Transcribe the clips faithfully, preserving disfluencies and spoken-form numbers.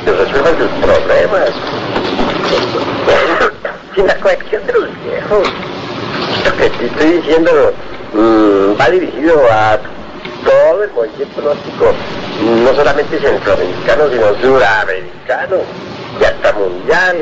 que resuelvan sus problemas, sin la coacción de los viejos. Esto que te estoy diciendo mmm, va dirigido a todo el movimiento gnóstico, no solamente centroamericano, sino suramericano y hasta mundial.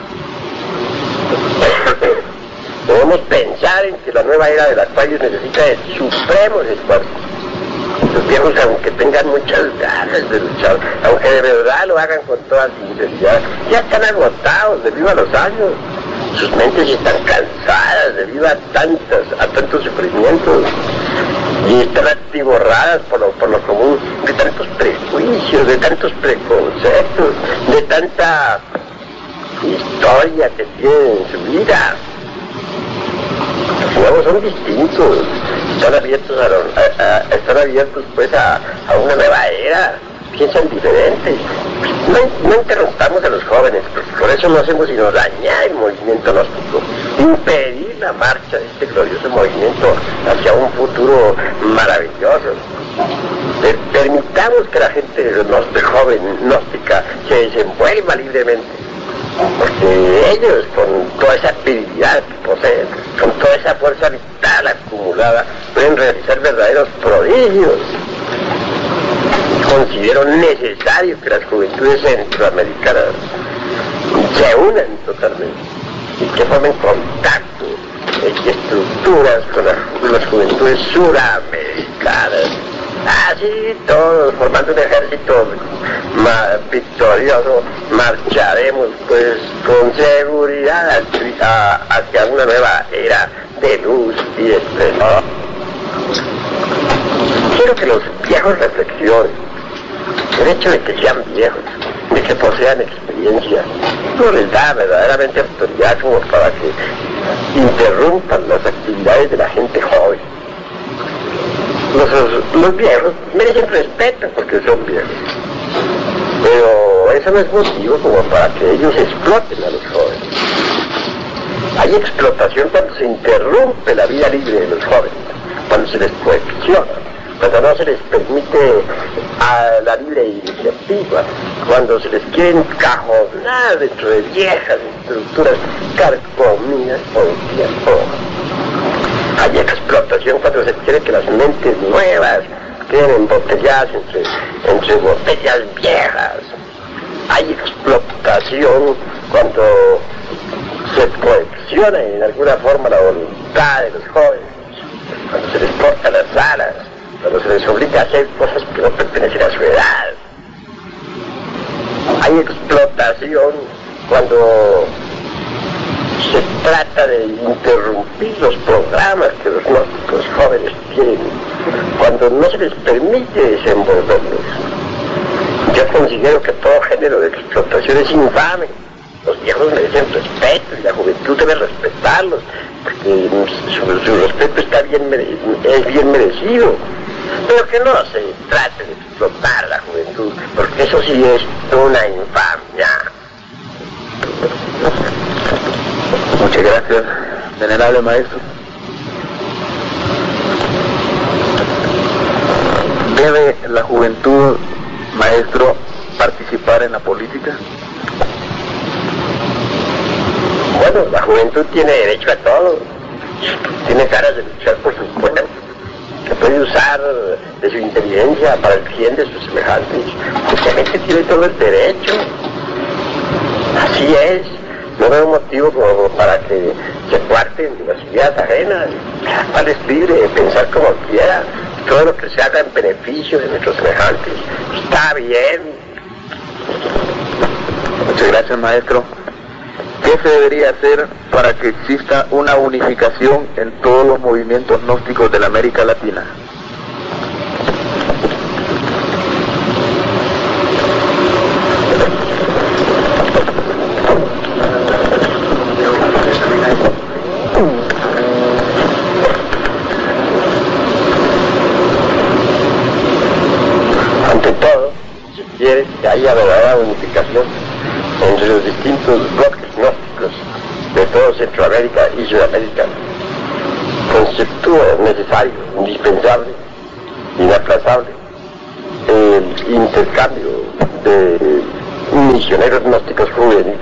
Debemos pensar en que la nueva era del Acuario necesita de supremos esfuerzos. Los viejos, aunque tengan muchas ganas de luchar, aunque de verdad lo hagan con toda sinceridad, ya están agotados debido a los años. Sus mentes están cansadas debido a tantas, a tantos sufrimientos, y están atiborradas por lo, por lo común, de tantos prejuicios, de tantos preconceptos, de tanta historia que tienen en su vida. Los nuevos son distintos, están abiertos a, lo, a, a están abiertos pues a, a una nueva era, piensan diferentes. No, no interrumpamos a los jóvenes, porque por eso no hacemos sino dañar el movimiento gnóstico, impedir la marcha de este glorioso movimiento hacia un futuro maravilloso. Per permitamos que la gente joven gnóstica se desenvuelva libremente, porque ellos, con toda esa virilidad que poseen, con toda esa fuerza vital acumulada, pueden realizar verdaderos prodigios. Considero necesario que las juventudes centroamericanas se unan totalmente y que formen contacto y estructuras con las, con las juventudes suramericanas. Así todos, formando un ejército ma victorioso, marcharemos pues con seguridad a, hacia una nueva era de luz y de esplendor. Quiero que los viejos reflexionen. El hecho de que sean viejos, de que posean experiencia, no les da verdaderamente autoridad como para que interrumpan las actividades de la gente joven. Los, los viejos merecen respeto porque son viejos, pero eso no es motivo como para que ellos exploten a los jóvenes. Hay explotación cuando se interrumpe la vida libre de los jóvenes, cuando se les coacciona, cuando no se les permite a la libre iniciativa, cuando se les quiere encajonar dentro de viejas estructuras carcomidas por el tiempo. Hay explotación cuando se quiere que las mentes nuevas queden embotelladas entre, entre botellas viejas. Hay explotación cuando se coacciona en alguna forma la voluntad de los jóvenes, cuando se les corta las alas, cuando se les obliga a hacer cosas que no pertenecen a su edad. Hay explotación cuando se trata de interrumpir los programas que los gnósticos jóvenes tienen, cuando no se les permite desenvolverlos. Yo considero que todo género de explotación es infame. Los viejos merecen respeto y la juventud debe respetarlos, porque su, su respeto está bien, es bien merecido. Pero que no se trate de explotar a la juventud, porque eso sí es una infamia. Muchas gracias, venerable maestro. ¿Debe la juventud, maestro, participar en la política? Bueno, la juventud tiene derecho a todo. Tiene ganas de luchar por sus cuentas, que puede usar de su inteligencia para el bien de sus semejantes. Simplemente tiene todo el derecho. Así es. No veo motivo como para que se cuarten las ideas ajenas. Cada cual es libre de pensar como quiera. Todo lo que se haga en beneficio de nuestros semejantes está bien. Muchas gracias, maestro. ¿Qué se debería hacer para que exista una unificación en todos los movimientos gnósticos de la América Latina? Ante todo, si quiere que haya verdadera unificación entre los distintos bloques gnósticos de todo Centroamérica y Sudamérica, conceptúa necesario, indispensable, inaplazable el intercambio de misioneros gnósticos juveniles.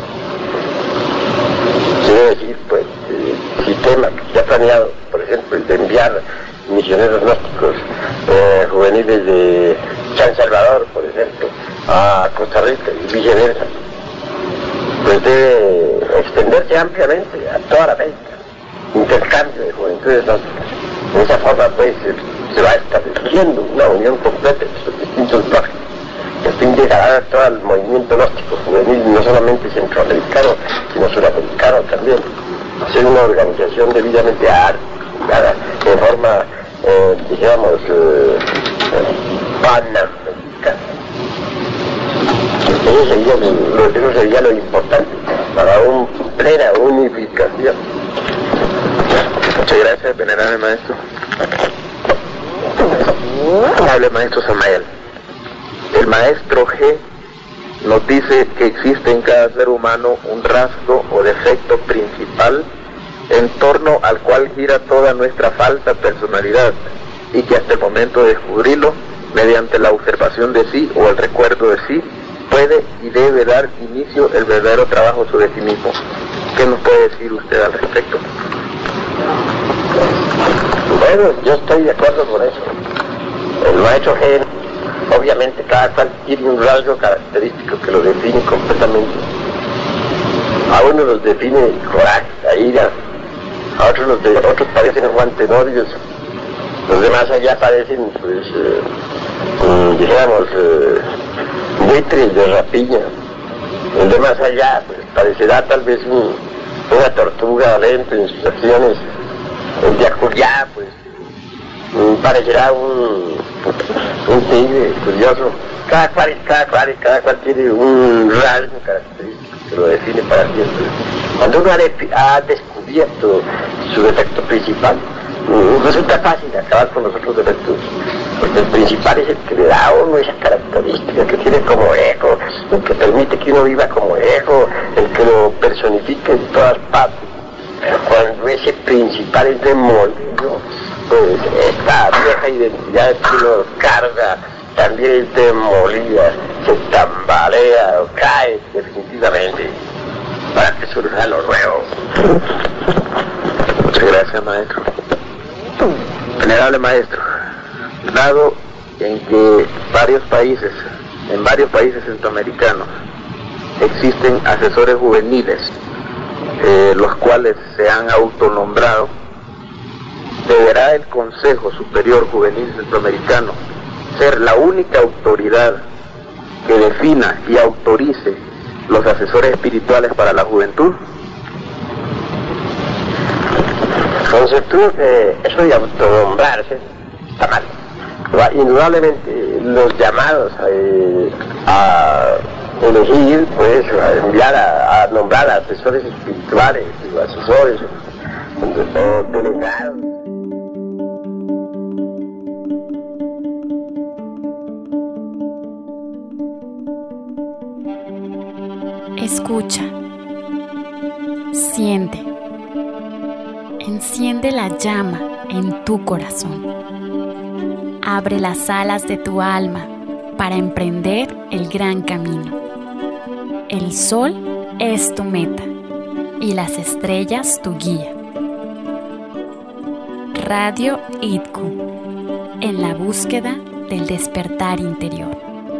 Quiero decir, pues, el sistema que se ha planeado, por ejemplo, el de enviar misioneros gnósticos eh, juveniles de San Salvador, por ejemplo, a Costa Rica y viceversa, pues debe extenderse ampliamente a toda la América. Intercambio de juventudes gnósticas. De esa forma, pues, se, se va estableciendo una unión completa de estos distintos bloques, que a fin de ganar todo el movimiento gnóstico juvenil, no solamente centroamericano, sino suramericano también. Hacer una organización debidamente articulada, de forma, eh, digamos, eh, pan-americana. Eso sería, lo, eso sería lo importante para una plena unificación. Muchas gracias, venerable maestro. Hable, maestro Samael. El maestro G nos dice que existe en cada ser humano un rasgo o defecto principal en torno al cual gira toda nuestra falsa personalidad, y que hasta el momento de descubrirlo, mediante la observación de sí o el recuerdo de sí, puede y debe dar inicio el verdadero trabajo sobre sí mismo. ¿Qué nos puede decir usted al respecto? Bueno, yo estoy de acuerdo con eso. El maestro G, obviamente cada cual tiene un rasgo característico que lo define completamente. A unos los define coraje, la ira, a otros los de, otros parecen guantenodios, los demás allá parecen, pues, eh, um, dijéramos, eh, buitres de rapiña. El de más allá, pues, parecerá tal vez un, una tortuga lenta en sus acciones. El de acullá, pues, parecerá un, un tigre curioso. Cada cual, cada cual, cada cual tiene un rasgo característico que lo define para siempre. Cuando uno ha, de, ha descubierto su defecto principal, resulta fácil acabar con los otros defectos, porque el principal es el que le da a uno esa característica que tiene como ego, el que permite que uno viva como ego, el que lo personifica en todas partes. Pero cuando ese principal es demolido, pues esta vieja identidad que uno carga también es demolida, se tambalea o cae definitivamente para que surja lo nuevo. Muchas gracias, maestro. Venerable maestro, dado en que varios países, en varios países centroamericanos, existen asesores juveniles, eh, los cuales se han autonombrado, deberá el Consejo Superior Juvenil Centroamericano ser la única autoridad que defina y autorice los asesores espirituales para la juventud. Conceptúo que eso de autonombrarse está mal. Indudablemente los llamados a, a elegir, pues, a enviar a, a nombrar a asesores espirituales o asesores o delegados. Escucha, siente, enciende la llama en tu corazón. Abre las alas de tu alma para emprender el gran camino. El sol es tu meta y las estrellas tu guía. Radio I T C U, en la búsqueda del despertar interior.